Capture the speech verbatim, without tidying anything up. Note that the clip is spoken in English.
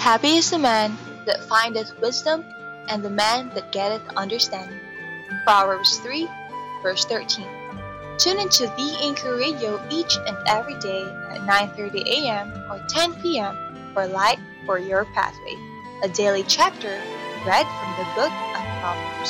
Happy is the man that findeth wisdom, and the man that getteth understanding. Proverbs three, verse thirteen. Tune into The Anchor Radio each and every day at nine thirty a.m. or ten p.m. for Light for Your Pathway, a daily chapter read from the book of Proverbs.